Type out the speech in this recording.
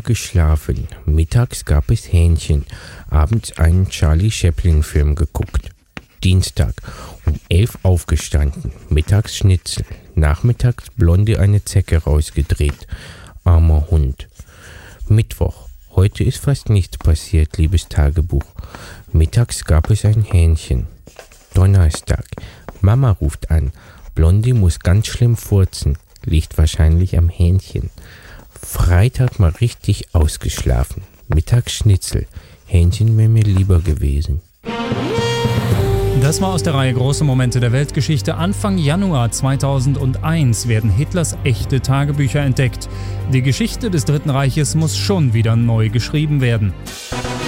geschlafen. Mittags gab es Hähnchen. Abends einen Charlie Chaplin-Film geguckt. Dienstag um 11 aufgestanden. Mittags Schnitzel. Nachmittags Blondie eine Zecke rausgedreht. Armer Hund. Mittwoch. Heute ist fast nichts passiert, liebes Tagebuch. Mittags gab es ein Hähnchen. Donnerstag. Mama ruft an. Blondie muss ganz schlimm furzen. Liegt wahrscheinlich am Hähnchen. Freitag mal richtig ausgeschlafen. Mittags Schnitzel. Hähnchen wäre mir lieber gewesen. Das war aus der Reihe Große Momente der Weltgeschichte. Anfang Januar 2001 werden Hitlers echte Tagebücher entdeckt. Die Geschichte des Dritten Reiches muss schon wieder neu geschrieben werden.